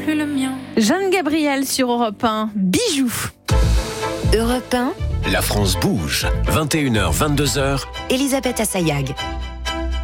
plus le mien. Jeanne Gabriel sur Europe 1, Bijoux. Europe 1, La France bouge. 21h, 22h. Elisabeth Assayag.